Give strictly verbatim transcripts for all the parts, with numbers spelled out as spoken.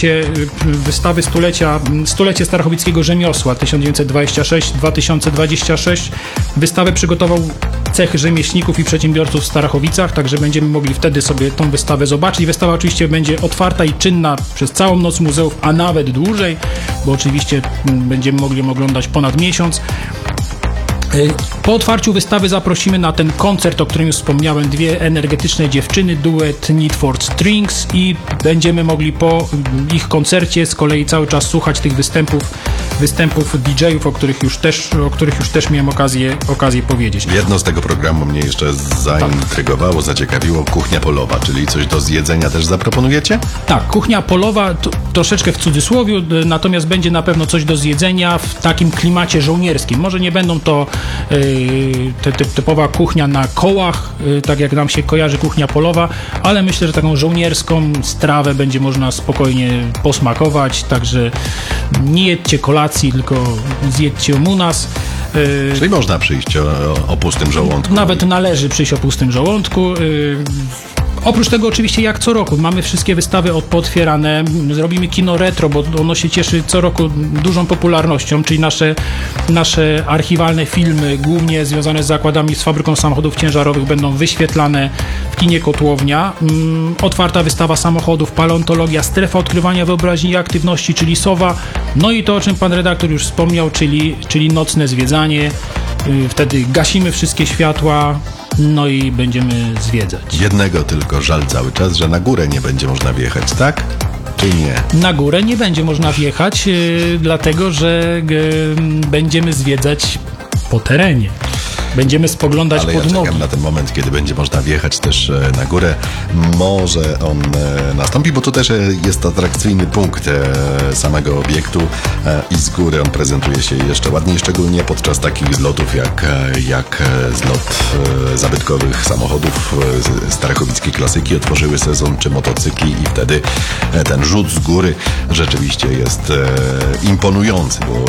trakcie wystawy stulecia, stulecie Starachowickiego Rzemiosła tysiąc dziewięćset dwadzieścia sześć do dwa tysiące dwadzieścia sześć. Wystawę przygotował Cech Rzemieślników i Przedsiębiorców w Starachowicach, także będziemy mogli wtedy sobie tą wystawę zobaczyć. Wystawa oczywiście będzie otwarta i czynna przez całą noc muzeów, a nawet dłużej, bo oczywiście będziemy mogli ją oglądać ponad miesiąc. Po otwarciu wystawy zaprosimy na ten koncert, o którym już wspomniałem, dwie energetyczne dziewczyny, duet Need for Strings, i będziemy mogli po ich koncercie z kolei cały czas słuchać tych występów, występów D J-ów, o których już też, o których już też miałem okazję, okazję powiedzieć. Jedno z tego programu mnie jeszcze zaintrygowało, zaciekawiło, kuchnia polowa, czyli coś do zjedzenia też zaproponujecie? Tak, kuchnia polowa, to, troszeczkę w cudzysłowie, natomiast będzie na pewno coś do zjedzenia w takim klimacie żołnierskim. Może nie będą to Te, te, typowa kuchnia na kołach, tak jak nam się kojarzy kuchnia polowa, ale myślę, że taką żołnierską strawę będzie można spokojnie posmakować, także nie jedźcie kolacji, tylko zjedźcie ją u nas. Czyli można przyjść o, o pustym żołądku. Nawet należy przyjść o pustym żołądku. Oprócz tego oczywiście jak co roku mamy wszystkie wystawy pootwierane, zrobimy kino retro, bo ono się cieszy co roku dużą popularnością, czyli nasze, nasze archiwalne filmy, głównie związane z zakładami, z fabryką samochodów ciężarowych, będą wyświetlane w kinie Kotłownia. Otwarta wystawa samochodów, paleontologia, strefa odkrywania wyobraźni i aktywności, czyli SOWA, no i to, o czym pan redaktor już wspomniał, czyli, czyli nocne zwiedzanie. Wtedy gasimy wszystkie światła, no i będziemy zwiedzać. Jednego tylko żal cały czas, że na górę nie będzie można wjechać, tak? Czy nie? Na górę nie będzie można wjechać, yy, dlatego że yy, będziemy zwiedzać po terenie. Będziemy spoglądać Ale pod ja nogi. czekam na ten moment, kiedy będzie można wjechać też na górę. Może on nastąpi, bo to też jest atrakcyjny punkt samego obiektu i z góry on prezentuje się jeszcze ładniej, szczególnie podczas takich zlotów jak, jak zlot zabytkowych samochodów. Starachowickie klasyki otworzyły sezon, czy motocykli, i wtedy ten rzut z góry rzeczywiście jest imponujący, bo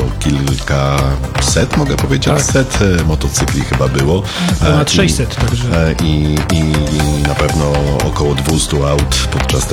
kilkaset, mogę powiedzieć, tak. set motocykli chyba było. Ponad sześćset, także. I, i, I na pewno około dwieście aut podczas